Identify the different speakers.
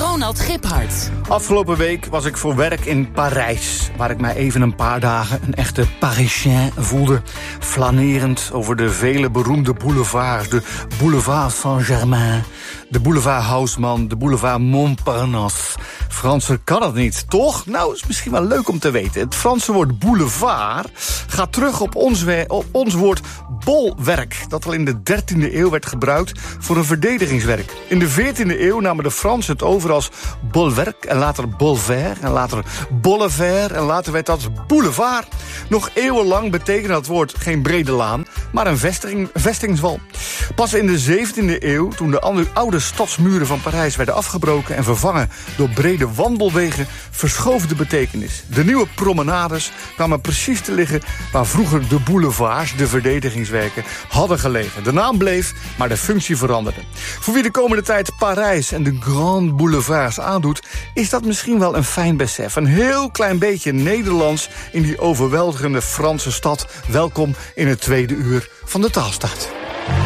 Speaker 1: Ronald Giphart.
Speaker 2: Afgelopen week was ik voor werk in Parijs, waar ik mij even een paar dagen een echte Parisien voelde. Flanerend over de vele beroemde boulevards. De boulevard Saint-Germain, de boulevard Haussmann, de boulevard Montparnasse. Franser kan het niet, toch? Nou, is misschien wel leuk om te weten. Het Franse woord boulevard gaat terug op ons woord bolwerk, dat al in de 13e eeuw werd gebruikt voor een verdedigingswerk. In de 14e eeuw namen de Fransen het over als bolwerk en later bolvert en later boulevard en later werd dat boulevard. Nog eeuwenlang betekende dat woord geen brede laan, maar een vestigingswal. Pas in de 17e eeuw, toen de oude stadsmuren van Parijs werden afgebroken en vervangen door brede wandelwegen, verschoof de betekenis. De nieuwe promenades kwamen precies te liggen waar vroeger de boulevards, de verdedigingswerken, hadden gelegen. De naam bleef, maar de functie veranderde. Voor wie de komende tijd Parijs en de Grand Boulevards aandoet, is dat misschien wel een fijn besef. Een heel klein beetje Nederlands in die overweldigende Franse stad. Welkom in het tweede uur van de Taalstaat.